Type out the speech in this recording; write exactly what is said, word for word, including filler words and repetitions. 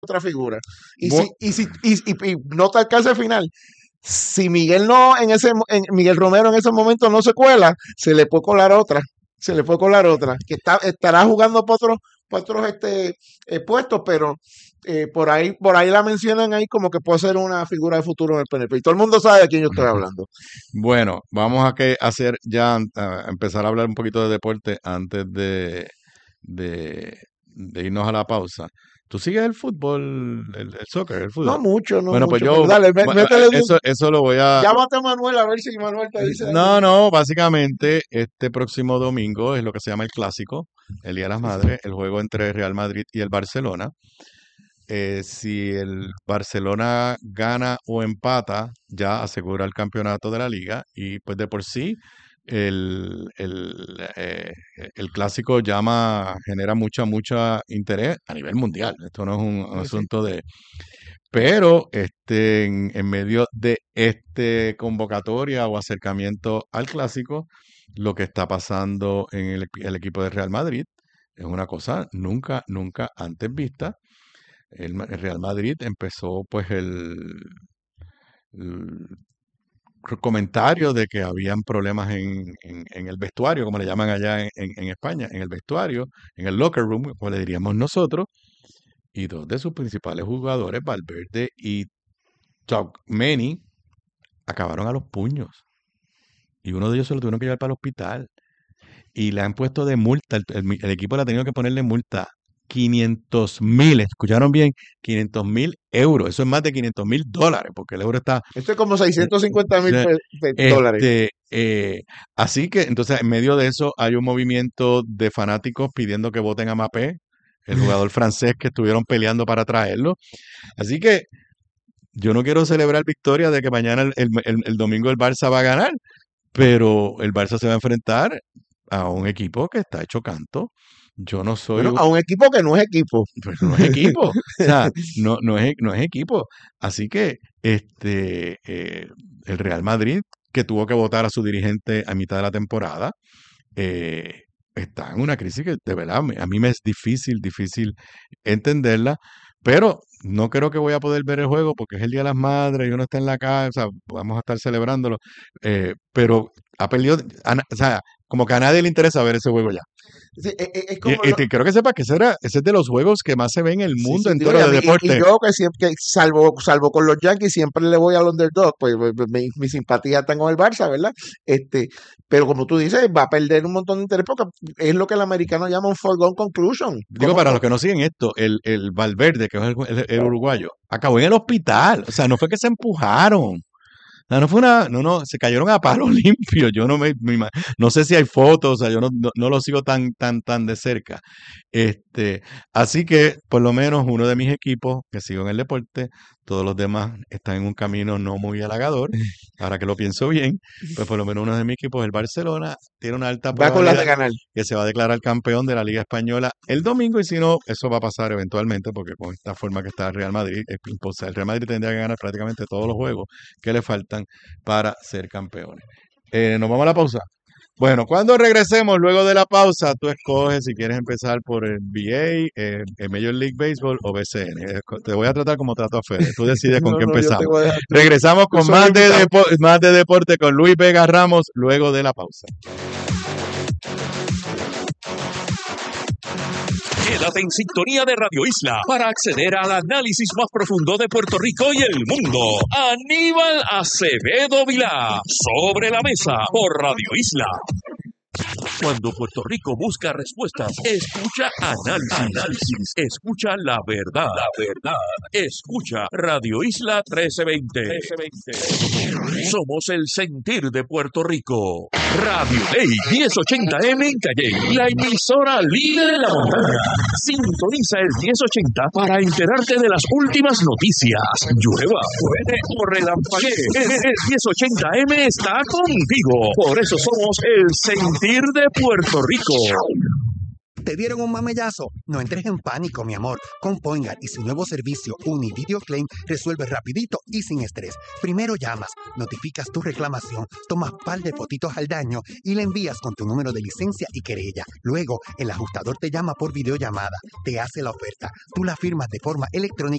otra figura. Y Bu- si, y si, y, y, y nota el caso final. Si Miguel no, en ese, en Miguel Romero en ese momento no se cuela, se le puede colar otra, se le puede colar otra, que está, estará jugando por otros, por otros este, eh, puestos, pero eh, por ahí, por ahí la mencionan ahí como que puede ser una figura de futuro en el P N P. Y todo el mundo sabe de quién yo estoy hablando. Bueno, vamos a que hacer ya, a empezar a hablar un poquito de deporte antes de, de, de irnos a la pausa. ¿Tú sigues el fútbol, el, el soccer, el No fútbol? mucho, no Bueno, pues mucho, pero yo, dale, mé- bueno, métele un, eso, eso lo voy a... llámate a Manuel a ver si Manuel te dice algo. No, no, básicamente este próximo domingo es lo que se llama el Clásico, el Día de las Sí, sí. Madres, el juego entre Real Madrid y el Barcelona. Eh, si el Barcelona gana o empata, ya asegura el campeonato de la liga y pues de por sí el, el, eh, el clásico llama, genera mucha, mucha interés a nivel mundial. Esto no es un, un Sí, sí. asunto de... Pero este, en, en medio de este convocatoria o acercamiento al clásico, lo que está pasando en el, equi- el equipo de Real Madrid es una cosa nunca, nunca antes vista. El, Ma- el Real Madrid empezó pues el, el comentario de que habían problemas en, en- en el vestuario, como le llaman allá en, en- en España, en el vestuario, en el locker room, como le diríamos nosotros, y dos de sus principales jugadores, Valverde y Tchouaméni, acabaron a los puños. Y uno de ellos se lo tuvieron que llevar para el hospital. Y le han puesto de multa, el, el- el equipo le ha tenido que ponerle multa quinientos mil, escucharon bien, quinientos mil euros, eso es más de quinientos mil dólares, porque el euro está, Esto es como eh, seiscientos cincuenta mil eh, dólares. este, eh, así que entonces en medio de eso hay un movimiento de fanáticos pidiendo que voten a Mbappé, el jugador francés que estuvieron peleando para traerlo, así que yo no quiero celebrar victoria de que mañana el, el- el- el domingo el Barça va a ganar, pero el Barça se va a enfrentar a un equipo que está hecho canto. Yo no soy Bueno, un, a un equipo que no es equipo. pues no es equipo, o sea, no, no es, no es equipo. Así que este, eh, el Real Madrid, que tuvo que votar a su dirigente a mitad de la temporada, eh, está en una crisis que de verdad me- a mí me es difícil, difícil entenderla, pero no creo que voy a poder ver el juego porque es el Día de las Madres y uno está en la casa, vamos a estar celebrándolo, eh, pero ha perdido, a na- o sea, como que a nadie le interesa ver ese juego ya. Sí, es, es- es Y, como y lo- te- creo que sepa que ese, era, ese es de los juegos que más se ve en el sí, mundo sí, digo, y, entero a de mí- y- y deporte. yo que siempre, que salvo, salvo con los Yankees, siempre le voy al underdog, pues, pues, pues, mi, mi simpatía está con el Barça, ¿verdad? Este, pero como tú dices, va a perder un montón de interés porque es lo que el americano llama un foregone conclusion. Digo, ¿Cómo, para cómo? los que no siguen esto, el, el Valverde, que es el, el- el uruguayo, acabó en el hospital. O sea, no fue que se empujaron. No, no fue una, no, no, se cayeron a palo limpio. Yo no me, me ima- no sé si hay fotos, o sea, yo no, no, no lo sigo tan, tan, tan de cerca. Este, así que, por lo menos, uno de mis equipos que sigo en el deporte, todos los demás están en un camino no muy halagador. Ahora que lo pienso bien, pues por lo menos uno de mis equipos, el Barcelona, tiene una alta Va con las de probabilidad ganar. que se va a declarar campeón de la Liga Española el domingo, y si no, eso va a pasar eventualmente, porque con esta forma que está el Real Madrid, es imposible. El Real Madrid tendría que ganar prácticamente todos los juegos que le faltan para ser campeones. Eh, nos vamos a la pausa. Bueno, cuando regresemos luego de la pausa, tú escoges si quieres empezar por el B A, eh, el Major League Baseball o B C N. Eh, Te voy a tratar como trato a Fede. Tú decides con No, qué no, yo te empezamos. voy a dejar. Tú, Regresamos tú con solo más de, invitado. depo- más de deporte con Luis Vega Ramos luego de la pausa. Quédate en sintonía de Radio Isla para acceder al análisis más profundo de Puerto Rico y el mundo. Aníbal Acevedo Vilá, sobre la mesa por Radio Isla. Cuando Puerto Rico busca respuestas, escucha análisis, análisis, escucha la verdad, la verdad, escucha Radio Isla trece veinte. Somos el sentir de Puerto Rico. Radio Ley diez ochenta M en Calle, la emisora líder de la montaña. Sintoniza el diez ochenta para enterarte de las últimas noticias. Llueva, truene o relampaguee. El, el diez ochenta M está contigo. Por eso somos el sentir de Puerto Rico. ¿Te dieron un mamellazo? No entres en pánico, mi amor. Con Poingar y su nuevo servicio Uni Video Claim resuelve rapidito y sin estrés. Primero llamas, notificas tu reclamación, tomas par de fotitos al daño y le envías con tu número de licencia y querella. Luego, el ajustador te llama por videollamada, te hace la oferta, tú la firmas de forma electrónica